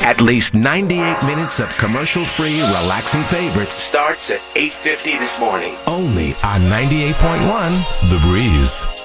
At least 98 minutes of commercial-free, relaxing favorites starts at 8:50 this morning. Only on 98.1 The Breeze.